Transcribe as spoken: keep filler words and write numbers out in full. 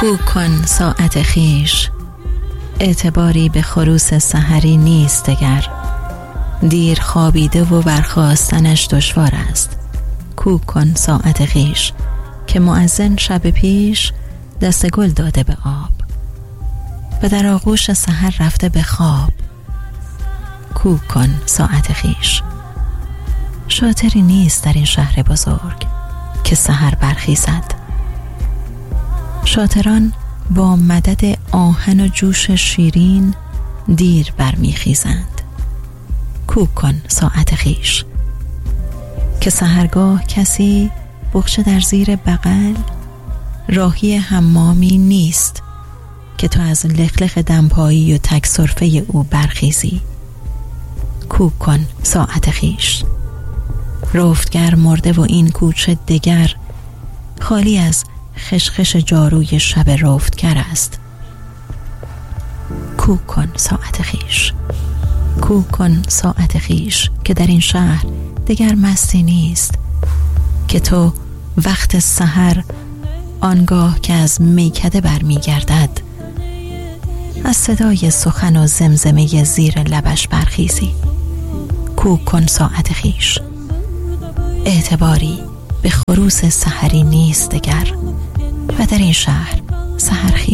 کوک کن ساعت خیش، اعتباری به خروس سحری نیست دگر. دیر خوابیده و برخاستنش دشوار است. کوک کن ساعت خیش که مؤذن شب پیش دست گل داده به آب و در آغوش سحر رفته به خواب. کوک کن ساعت خیش. شاطری نیست در این شهر بزرگ که سحر برخیزد. شاطران با مدد آهن و جوش شیرین دیر برمیخیزند. کوک کن ساعت خیش که سحرگاه کسی بخشه در زیر بغل راهی حمامی نیست که تو از لخلخ دمپایی و تک سرفه او برخیزی. کوک کن ساعت خیش. رفتگر مرده و این کوچه دگر خالی از خشخش جاروی شب رفتگر است. کوک کن ساعت خیش. کوک کن ساعت خیش که در این شهر دگر مستی نیست که تو وقت سحر آنگاه که از میکده برمیگردد از صدای سخن و زمزمه زیر لبش برخیزی. کوک کن ساعت خیش. اعتباری به خروس سحری نیست دگر و در این شهر سحر خیز